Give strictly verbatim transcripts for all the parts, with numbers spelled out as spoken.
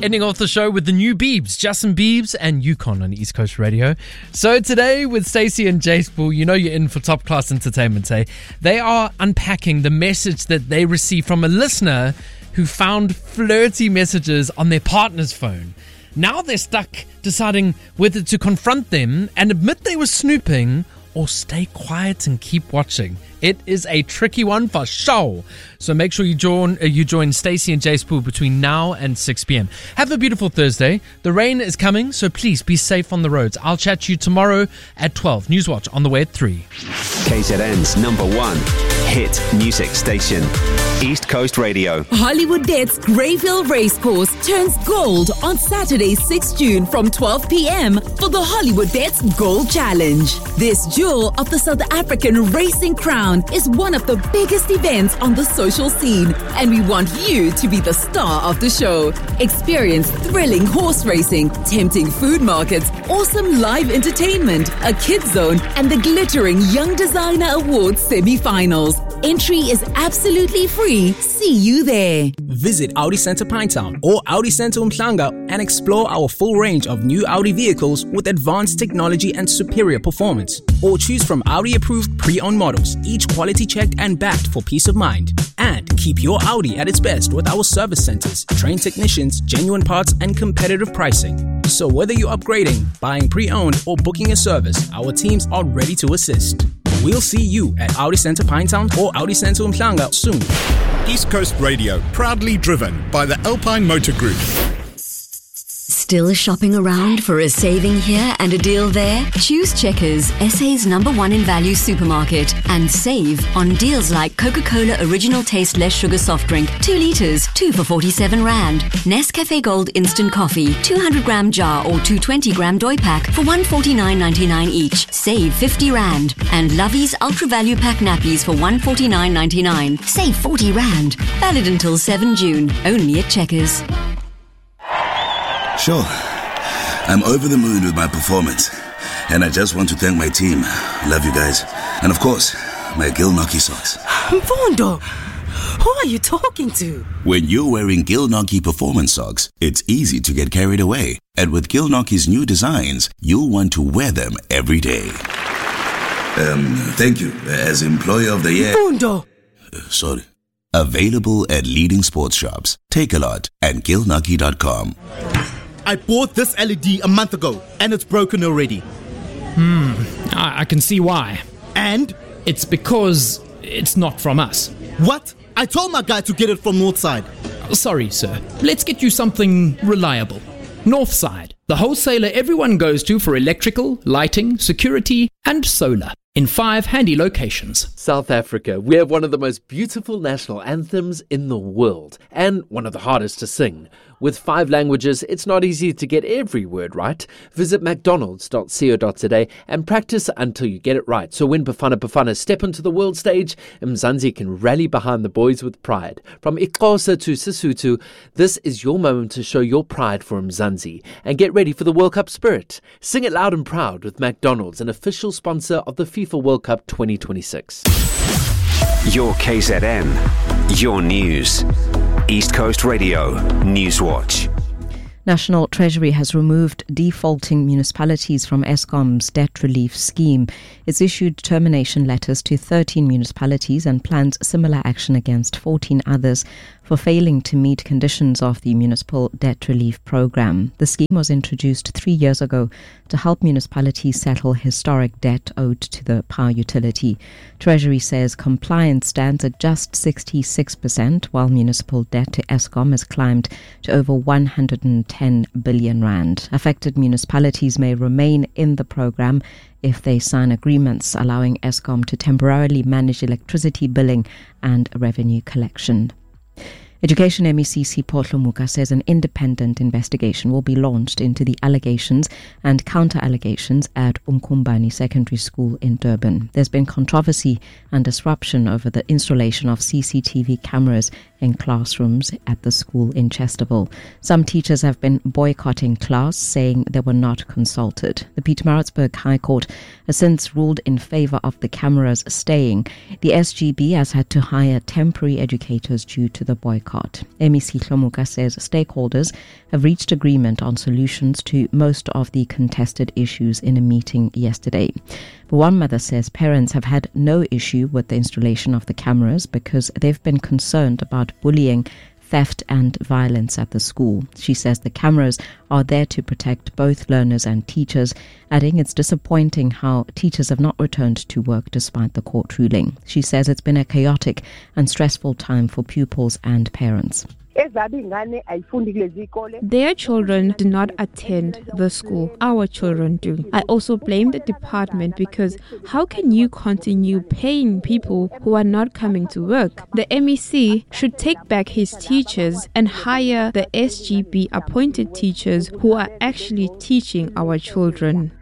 Ending off the show with the new Biebs, Justin Biebs and Yukon on East Coast Radio. So today with Stacey and Jay Spool, you know you're in for top class entertainment, eh? They are unpacking the message that they received from a listener who found flirty messages on their partner's phone. Now they're stuck deciding whether to confront them and admit they were snooping or stay quiet and keep watching. It is a tricky one for sure. So make sure you join uh, you join Stacey and Jay Spool between now and six p.m. Have a beautiful Thursday. The rain is coming, so please be safe on the roads. I'll chat to you tomorrow at twelve. Newswatch on the way at three. K Z N's number one hit music station, East Coast Radio. Hollywoodette's Greyville Racecourse turns gold on Saturday, sixth of June from twelve p.m. for the Hollywoodette's Gold Challenge. This jewel of the South African racing crown is one of the biggest events on the social scene, and we want you to be the star of the show. Experience thrilling horse racing, tempting food markets, awesome live entertainment, a kids zone, and the glittering Young Designer Awards semi-finals. Entry is absolutely free. See you there. Visit Audi Centre Pinetown or Audi Centre Umhlanga and explore our full range of new Audi vehicles with advanced technology and superior performance. Or choose from Audi-approved pre-owned models, each quality checked and backed for peace of mind. And keep your Audi at its best with our service centres, trained technicians, genuine parts and competitive pricing. So whether you're upgrading, buying pre-owned or booking a service, our teams are ready to assist. We'll see you at Audi Centre Pinetown or Audi Centre Umhlanga soon. East Coast Radio, proudly driven by the Alpine Motor Group. Still shopping around for a saving here and a deal there? Choose Checkers, S A's number one in value supermarket, and save on deals like Coca-Cola Original Taste Less Sugar Soft Drink, two litres, two for forty-seven rand. Nescafe Gold Instant Coffee, two hundred gram jar or two twenty gram doi pack for one forty-nine ninety-nine each. Save fifty rand. And Lovey's Ultra Value Pack nappies for one forty-nine ninety-nine. Save forty rand. Valid until seventh of June. Only at Checkers. Sure, I'm over the moon with my performance, and I just want to thank my team. Love you guys. And of course, my Gilnockie socks. Mfundo, who are you talking to? When you're wearing Gilnockie performance socks, it's easy to get carried away. And with Gilnockie's new designs, you'll want to wear them every day. Um, thank you, as Employee of the Year. Mfundo! Uh, sorry. Available at leading sports shops, Takealot, and Gilnockie dot com. I bought this L E D a month ago, and it's broken already. Hmm, I, I can see why. And? It's because it's not from us. What? I told my guy to get it from Northside. Sorry, sir. Let's get you something reliable. Northside, the wholesaler everyone goes to for electrical, lighting, security, and solar. In five handy locations. South Africa, we have one of the most beautiful national anthems in the world, and one of the hardest to sing. With five languages, it's not easy to get every word right. Visit mcdonalds dot co dot za and practice until you get it right. So when Bafana Bafana step onto the world stage, Mzansi can rally behind the boys with pride. From Xhosa to Sesotho, this is your moment to show your pride for Mzansi and get ready for the World Cup spirit. Sing it loud and proud with McDonald's, an official sponsor of the FIFA World Cup twenty twenty-six. Your K Z N, your news. East Coast Radio, Newswatch. National Treasury has removed defaulting municipalities from Eskom's debt relief scheme. It's issued termination letters to thirteen municipalities and plans similar action against fourteen others for failing to meet conditions of the municipal debt relief program. The scheme was introduced three years ago to help municipalities settle historic debt owed to the power utility. Treasury says compliance stands at just sixty-six percent, while municipal debt to Eskom has climbed to over one hundred ten billion rand. Affected municipalities may remain in the program if they sign agreements allowing Eskom to temporarily manage electricity billing and revenue collection. Education M E C C Port Lumuka says an independent investigation will be launched into the allegations and counter-allegations at Umkhumbani Secondary School in Durban. There's been controversy and disruption over the installation of C C T V cameras in classrooms at the school in Chesterville. Some teachers have been boycotting class, saying they were not consulted. The Pietermaritzburg High Court has since ruled in favor of the cameras staying. The S G B has had to hire temporary educators due to the boycott. Amy Sihlomuka says stakeholders have reached agreement on solutions to most of the contested issues in a meeting yesterday. But one mother says parents have had no issue with the installation of the cameras because they've been concerned about bullying, theft and violence at the school. She says the cameras are there to protect both learners and teachers, adding it's disappointing how teachers have not returned to work despite the court ruling. She says it's been a chaotic and stressful time for pupils and parents. Their children do not attend the school. Our children do. I also blame the department because how can you continue paying people who are not coming to work? The M E C should take back his teachers and hire the S G B appointed teachers who are actually teaching our children.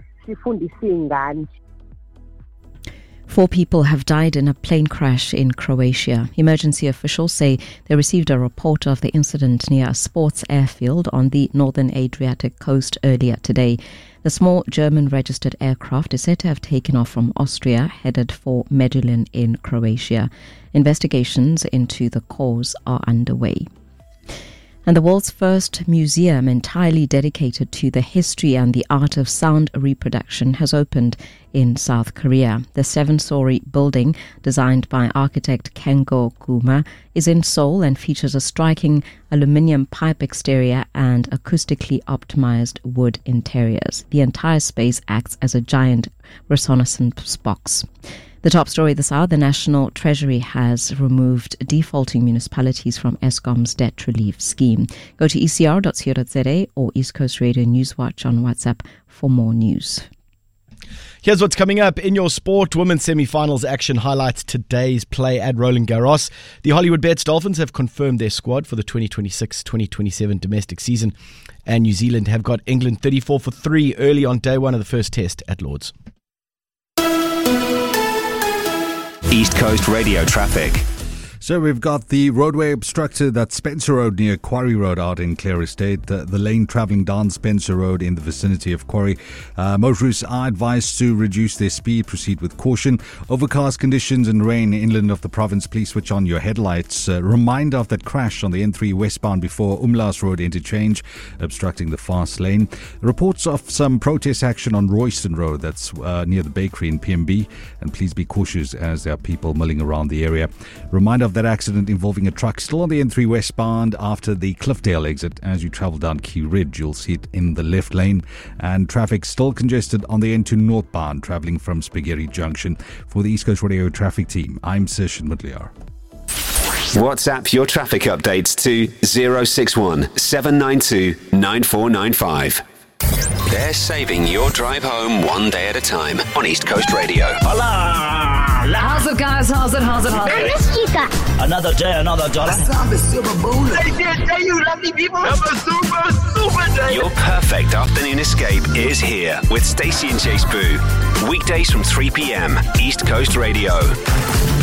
Four people have died in a plane crash in Croatia. Emergency officials say they received a report of the incident near a sports airfield on the northern Adriatic coast earlier today. The small German-registered aircraft is said to have taken off from Austria, headed for Medulin in Croatia. Investigations into the cause are underway. And the world's first museum entirely dedicated to the history and the art of sound reproduction has opened in South Korea. The seven-story building, designed by architect Kengo Kuma, is in Seoul and features a striking aluminium pipe exterior and acoustically optimized wood interiors. The entire space acts as a giant reconnaissance box. The top story this hour, the National Treasury has removed defaulting municipalities from Eskom's debt relief scheme. Go to e c r dot co dot z a or East Coast Radio Newswatch on WhatsApp for more news. Here's what's coming up in your sport. Women's semi-finals action highlights today's play at Roland Garros. The Hollywood Bets Dolphins have confirmed their squad for the twenty twenty-six twenty twenty-seven domestic season. And New Zealand have got England thirty-four for three early on day one of the first test at Lord's. East Coast Radio traffic. So we've got the roadway obstructed at Spencer Road near Quarry Road out in Clare Estate. The, the lane travelling down Spencer Road in the vicinity of Quarry. Uh, motorists are advised to reduce their speed, proceed with caution. Overcast conditions and rain inland of the province. Please switch on your headlights. Uh, reminder of that crash on the N three westbound before Umlaas Road interchange, obstructing the fast lane. Reports of some protest action on Royston Road, that's uh, near the bakery in P M B. And please be cautious as there are people milling around the area. Reminder of that accident involving a truck still on the N three westbound after the Cliffdale exit. As you travel down Key Ridge, you'll see it in the left lane, and traffic still congested on the N two northbound travelling from Spaghetti Junction. For the East Coast Radio traffic team, I'm Sirshan Mutliar. WhatsApp your traffic updates to zero six one seven nine two nine four nine five. They're saving your drive home one day at a time on East Coast Radio. Hola! How's it, guys? How's it? How's it? How's it? I miss you guys. Another day, another dollar. Stay there, you lovely people. Have a super, super day. Your perfect afternoon escape is here with Stacey and Chase Boo. Weekdays from three p.m. East Coast Radio.